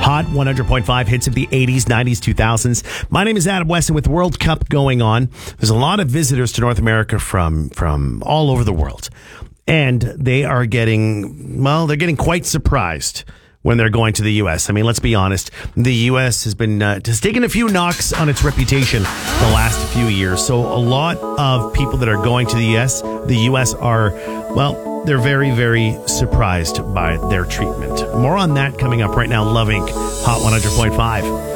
Hot 100.5 hits of the 80s, 90s, 2000s. My name is Adam Weston with World Cup going on. There's a lot of visitors to North America from all over the world. And they are they're getting quite surprised when they're going to the U.S. I mean, let's be honest. The U.S. has taken a few knocks on its reputation the last few years. So a lot of people that are going to the U.S. are, they're very, very surprised by their treatment. More on that coming up right now. Love Inc. Hot 100.5.